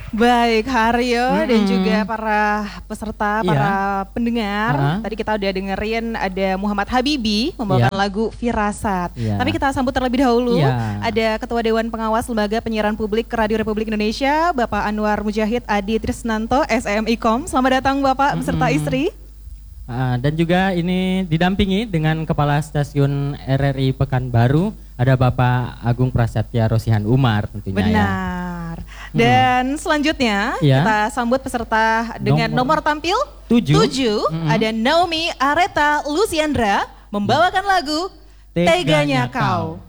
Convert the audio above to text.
Baik, Haryo dan juga para peserta, para pendengar. Tadi kita udah dengerin ada Muhammad Habibi membawakan lagu Firasat. Tapi kita sambut terlebih dahulu. Ada Ketua Dewan Pengawas Lembaga Penyiaran Publik Radio Republik Indonesia, Bapak Anwar Mujahid Adi Trisnanto, SMIKOM. Selamat datang Bapak beserta istri. Dan juga ini didampingi dengan Kepala Stasiun RRI Pekanbaru, ada Bapak Agung Prasetya Rosihan Umar tentunya. Benar. Dan selanjutnya kita sambut peserta dengan nomor tampil 7. Ada Naomi Areta Luciandra membawakan lagu Teganya Kau.